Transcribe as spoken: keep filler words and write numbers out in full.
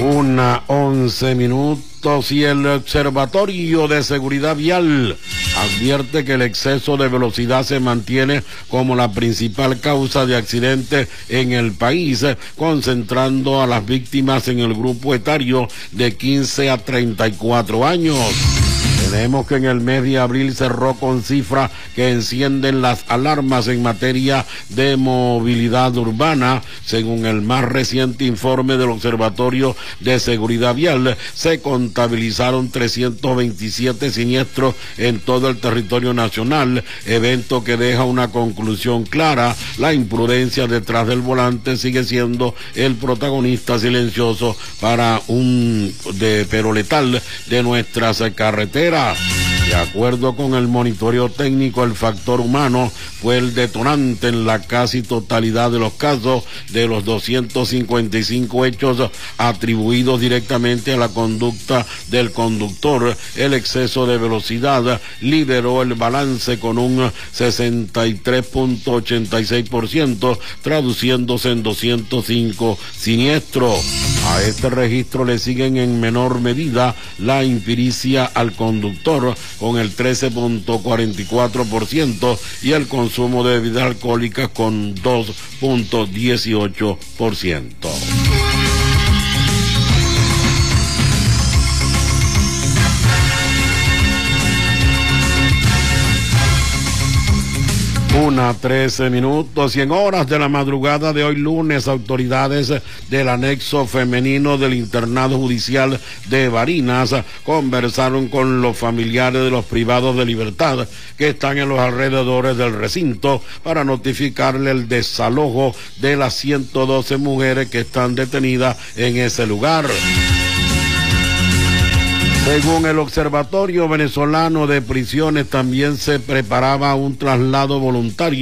Una once minutos y el Observatorio de Seguridad Vial advierte que el exceso de velocidad se mantiene como la principal causa de accidentes en el país, concentrando a las víctimas en el grupo etario de quince a treinta y cuatro años. Tenemos que en el mes de abril cerró con cifras que encienden las alarmas en materia de movilidad urbana. Según el más reciente informe del Observatorio de Seguridad Vial, se contabilizaron trescientos veintisiete siniestros en todo el territorio nacional, evento que deja una conclusión clara: la imprudencia detrás del volante sigue siendo el protagonista silencioso para un de, pero letal de nuestras carreteras. De acuerdo con el monitoreo técnico, el factor humano fue el detonante en la casi totalidad de los casos. De los doscientos cincuenta y cinco hechos atribuidos directamente a la conducta del conductor, el exceso de velocidad lideró el balance con un sesenta y tres punto ochenta y seis por ciento, traduciéndose en doscientos cinco siniestros. A este registro le siguen en menor medida la impericia al conductor, con el trece punto cuarenta y cuatro por ciento, y el consumo de bebidas alcohólicas con dos punto dieciocho por ciento. Una trece minutos y en horas de la madrugada de hoy lunes, autoridades del anexo femenino del internado judicial de Barinas conversaron con los familiares de los privados de libertad que están en los alrededores del recinto para notificarle el desalojo de las ciento doce mujeres que están detenidas en ese lugar. Según el Observatorio Venezolano de Prisiones, también se preparaba un traslado voluntario